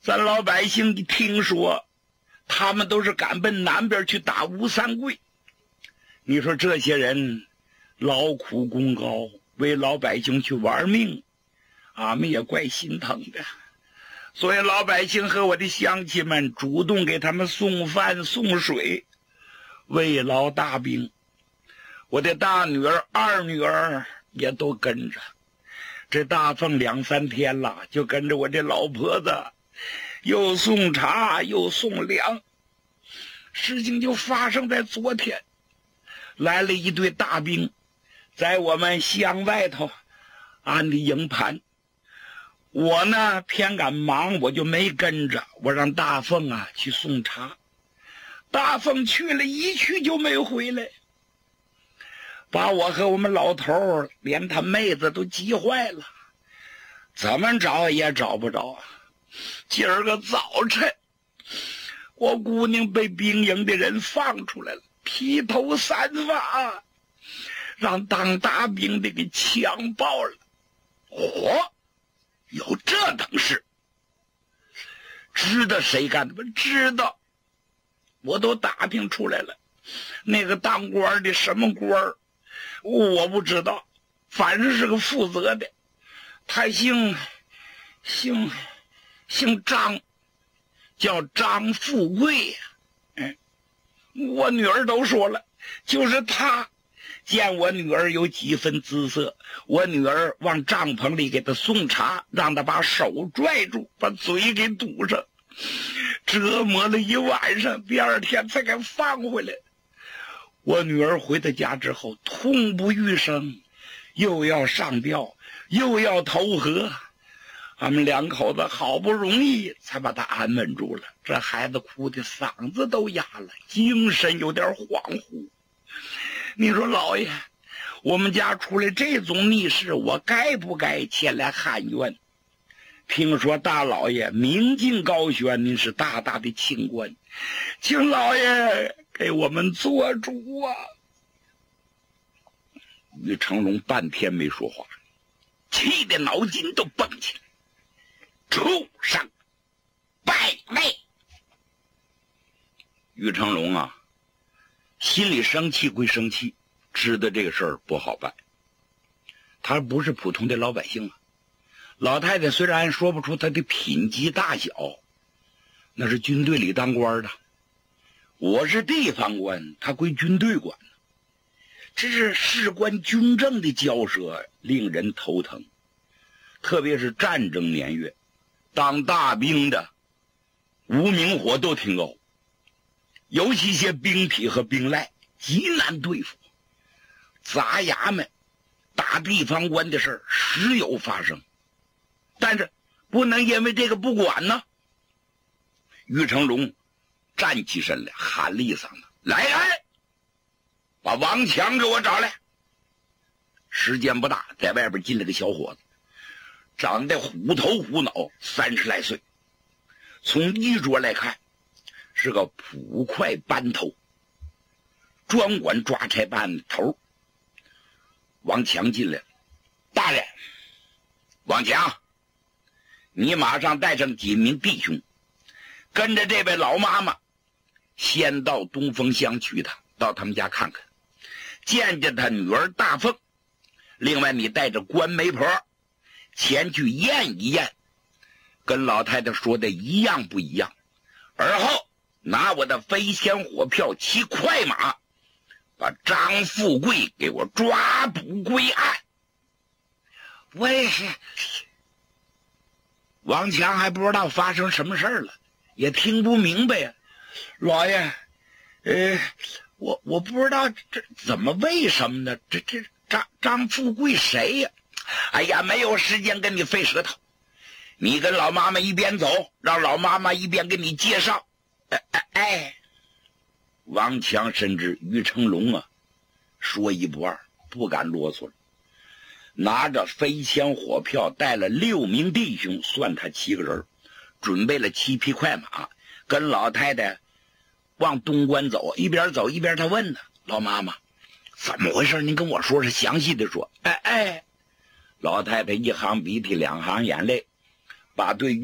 咱老百姓一听说，他们都是赶奔南边去打吴三桂。你说这些人劳苦功高，为老百姓去玩命，俺们也怪心疼的。所以老百姓和我的乡亲们主动给他们送饭送水，慰劳大兵。我的大女儿二女儿也都跟着。这大凤2、3天了，就跟着我这老婆子又送茶又送粮。事情就发生在昨天，来了一队大兵，在我们乡外头安的营盘。我呢偏赶忙，我就没跟着，我让大凤啊去送茶。大凤去了，一去就没回来，把我和我们老头连他妹子都急坏了，怎么找也找不着。今儿个早晨，我姑娘被兵营的人放出来了，披头散发，让当大兵的给强暴了。嚯！有这等事？知道谁干的吗？知道，我都打听出来了。那个当官的什么官我不知道，反正是个负责的。他姓张，叫张富贵。我女儿都说了，就是他。见我女儿有几分姿色，我女儿往帐篷里给她送茶，让她把手拽住，把嘴给堵上，折磨了一晚上，第二天才给放回来。我女儿回到家之后痛不欲生，又要上吊又要投河，俺们两口子好不容易才把她安稳住了。这孩子哭的嗓子都哑了，精神有点恍惚。你说老爷，我们家出来这种逆事，我该不该前来喊冤？听说大老爷明镜高悬，您是大大的清官，请老爷给我们做主啊！于成龙半天没说话，气得脑筋都蹦起来，畜生，败类！于成龙啊，心里生气归生气，知道这个事儿不好办。他不是普通的老百姓啊。老太太虽然说不出她的品级大小，那是军队里当官的，我是地方官，他归军队管。这是事关军政的交涉，令人头疼。特别是战争年月，当大兵的无名火都挺高，尤其一些兵痞和兵赖极难对付。杂衙门打地方官的事儿时有发生，但是不能因为这个不管呢。于成龙站起身来，喊了一嗓子：“来人，把王强给我找来！”时间不大，在外边进了个小伙子，长得虎头虎脑，30来岁，从衣着来看是个捕快班头，专管抓差办的头。王强进来了：“大人，王强，你马上带上几名弟兄，跟着这位老妈妈先到东风乡去他，到他们家看看，见见他女儿大凤。另外你带着关媒婆前去验一验，跟老太太说的一样不一样，而后拿我的飞仙火票骑快马，把张富贵给我抓捕归案。”我也是。王强还不知道发生什么事了，也听不明白呀。老爷，我不知道这怎么为什么呢？这张富贵谁呀？哎呀，没有时间跟你费舌头，你跟老妈妈一边走，让老妈妈一边给你介绍。王强深知于成龙啊，说一不二，不敢啰嗦了，拿着飞仙火票，带了6名弟兄，算他7个人，准备了7匹快马，跟老太太往东关走。一边走一边他问呢：“老妈妈，怎么回事？您跟我说说，详细的说。”老太太一行鼻涕2行眼泪，把对